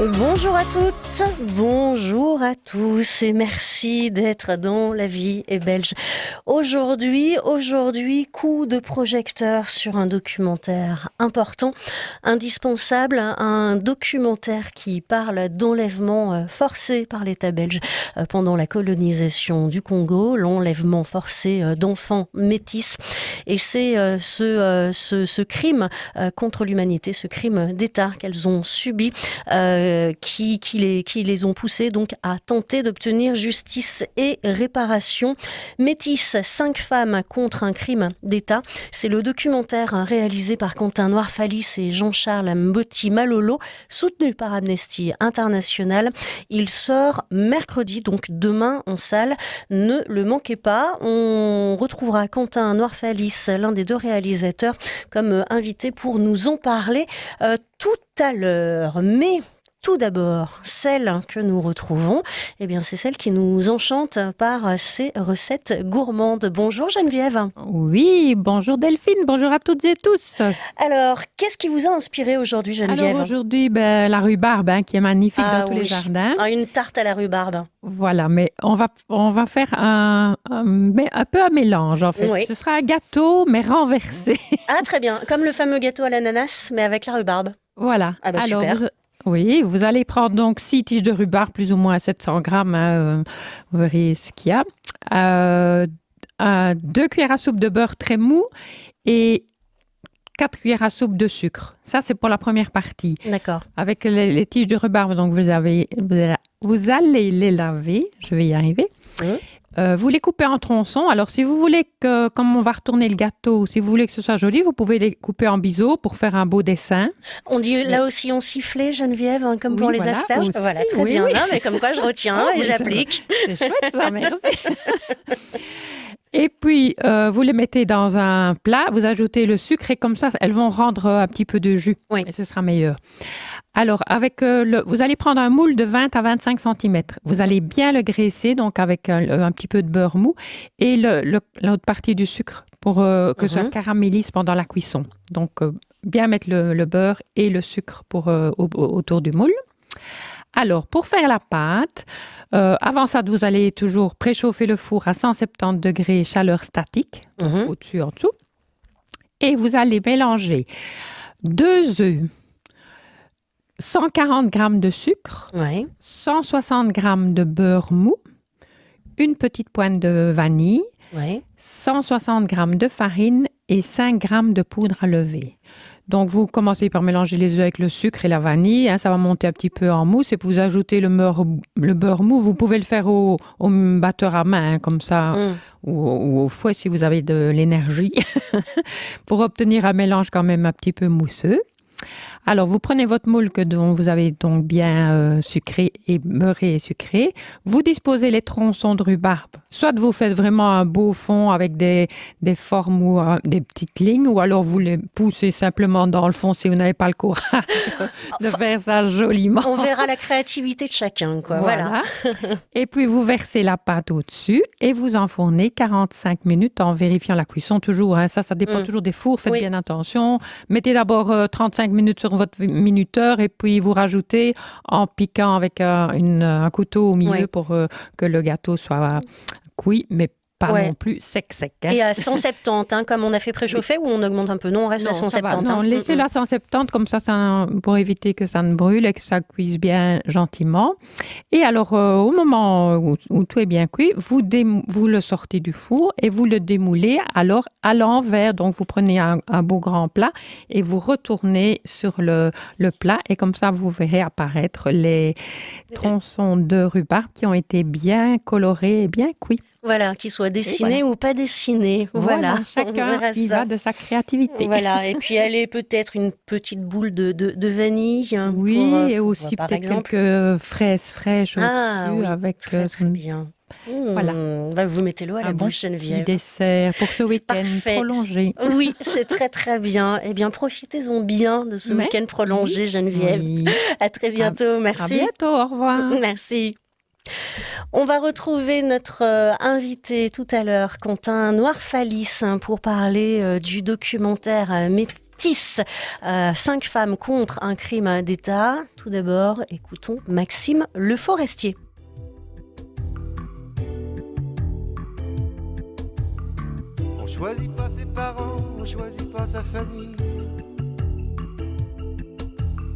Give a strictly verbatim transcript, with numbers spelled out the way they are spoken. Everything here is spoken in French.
Bonjour à toutes, bonjour à tous et merci d'être dans La Vie est belge. Aujourd'hui, aujourd'hui, coup de projecteur sur un documentaire important, indispensable, un documentaire qui parle d'enlèvement forcé par l'État belge pendant la colonisation du Congo, l'enlèvement forcé d'enfants métis. Et c'est ce, ce, ce crime contre l'humanité, ce crime d'État qu'elles ont subi, euh, Qui, qui, les, qui les ont poussés donc à tenter d'obtenir justice et réparation. Métis, cinq femmes contre un crime d'État. C'est le documentaire réalisé par Quentin Noirfalis et Jean-Charles Mbotti Malolo, soutenu par Amnesty International. Il sort mercredi, donc demain en salle. Ne le manquez pas. On retrouvera Quentin Noirfalis, l'un des deux réalisateurs, comme invité pour nous en parler euh, tout à l'heure. Mais tout d'abord, celle que nous retrouvons, eh bien, c'est celle qui nous enchante par ses recettes gourmandes. Bonjour Geneviève. Oui, bonjour Delphine, bonjour à toutes et tous. Alors, qu'est-ce qui vous a inspiré aujourd'hui Geneviève? Alors aujourd'hui, ben, la rhubarbe hein, qui est magnifique ah, dans tous oui. les jardins. Ah, une tarte à la rhubarbe. Voilà, mais on va, on va faire un, un, un peu un mélange en fait. Oui. Ce sera un gâteau mais renversé. Ah très bien, comme le fameux gâteau à l'ananas mais avec la rhubarbe. Voilà. Ah bah Alors, super. Vous... Oui, vous allez prendre donc six tiges de rhubarbe, plus ou moins sept cents grammes, hein, vous verrez ce qu'il y a. Euh, euh, deux cuillères à soupe de beurre très mou et quatre cuillères à soupe de sucre. Ça, c'est pour la première partie. D'accord. Avec les, les tiges de rhubarbe, donc vous, avez, vous allez les laver, je vais y arriver. Mmh. Euh, vous les coupez en tronçons. Alors, si vous voulez que, comme on va retourner le gâteau, si vous voulez que ce soit joli, vous pouvez les couper en biseaux pour faire un beau dessin. On dit là mais... aussi en sifflet, Geneviève, hein, comme oui, pour les voilà, asperges. Aussi, voilà, très oui, bien. Oui. Non, mais comme quoi, je retiens oh, et oui, j'applique. C'est chouette, ça, merci. Et puis, euh, vous les mettez dans un plat, vous ajoutez le sucre et comme ça, elles vont rendre un petit peu de jus oui. et ce sera meilleur. Alors, avec euh, le, vous allez prendre un moule de vingt à vingt-cinq centimètres. Vous allez bien le graisser, donc avec un, un petit peu de beurre mou et le, le, l'autre partie du sucre pour euh, que uh-huh. ça caramélise pendant la cuisson. Donc, euh, bien mettre le, le beurre et le sucre pour, euh, au, autour du moule. Alors, pour faire la pâte, euh, avant ça, vous allez toujours préchauffer le four à cent soixante-dix degrés chaleur statique, mmh. au-dessus, en dessous. Et vous allez mélanger deux œufs, cent quarante grammes de sucre, ouais. cent soixante grammes de beurre mou, une petite pointe de vanille, ouais. cent soixante grammes de farine et cinq grammes de poudre à lever. Donc, vous commencez par mélanger les œufs avec le sucre et la vanille. Hein, ça va monter un petit peu en mousse. Et puis, vous ajoutez le beurre, le beurre mou. Vous pouvez le faire au, au batteur à main, hein, comme ça, mm. ou, ou au fouet si vous avez de l'énergie, pour obtenir un mélange quand même un petit peu mousseux. Alors, vous prenez votre moule que dont vous avez donc bien euh, sucré et beurré et sucré. Vous disposez les tronçons de rhubarbe. Soit vous faites vraiment un beau fond avec des, des formes ou euh, des petites lignes, ou alors vous les poussez simplement dans le fond si vous n'avez pas le courage de enfin, faire ça joliment. On verra la créativité de chacun, quoi. Voilà. voilà. Et puis, vous versez la pâte au-dessus et vous enfournez quarante-cinq minutes en vérifiant la cuisson toujours. Hein. Ça, ça dépend mm. toujours des fours. Faites oui. bien attention. Mettez d'abord euh, trente-cinq minutes sur votre minuteur et puis vous rajoutez en piquant avec euh, une, un couteau au milieu oui. pour euh, que le gâteau soit cuit, mais pas ouais. non plus sec sec. Hein. Et à cent soixante-dix, hein, comme on a fait préchauffer, oui. ou on augmente un peu? Non, on reste non, à cent soixante-dix. Non, hein. laissez-la à cent soixante-dix, comme ça, ça, pour éviter que ça ne brûle et que ça cuise bien gentiment. Et alors, euh, au moment où, où tout est bien cuit, vous, démou- vous le sortez du four et vous le démoulez alors à l'envers. Donc, vous prenez un, un beau grand plat et vous retournez sur le, le plat et comme ça, vous verrez apparaître les tronçons de rhubarbe qui ont été bien colorés et bien cuits. Voilà, qu'il soit dessiné voilà. ou pas dessiné. Voilà, voilà. Chacun y va de sa créativité. Voilà, et puis aller peut-être une petite boule de, de, de vanille. Oui, pour, et aussi par peut-être exemple. quelques fraises fraîches ah, au-dessus oui, avec très, très bien. Mmh, voilà. Bah, vous mettez l'eau à la un bouche, bon Geneviève. Petit dessert pour ce week-end parfait. prolongé. Oui, c'est très très bien. Eh bien, profitez-en bien de ce Mais, week-end prolongé, Geneviève. Oui. À très bientôt. À, Merci. À bientôt. Au revoir. Merci. On va retrouver notre euh, invité tout à l'heure, Quentin Noirfalis, hein, pour parler euh, du documentaire euh, justice. Euh, cinq femmes contre un crime d'État. Tout d'abord, écoutons Maxime Le Forestier. On choisit pas ses parents, on choisit pas sa famille.